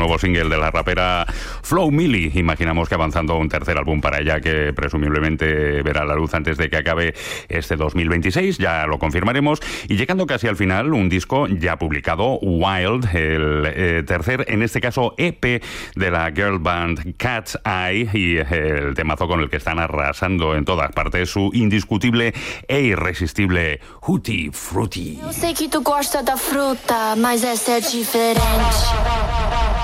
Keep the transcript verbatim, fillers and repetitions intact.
nuevo single de la rapera Flo Milli. Imaginamos que avanzando un tercer álbum para ella, que presumiblemente verá la luz antes de que acabe este dos mil veintiséis, ya lo confirmaremos. Y llegando casi al final, un disco ya publicado, Wild, el eh, tercer, en este caso E P de la girl band Cat's Eye, y el temazo con el que están arrasando en todas partes, su indiscutible e irresistible Hootie Fruity. Eu sei que tu gosta da fruta, mas essa é diferente.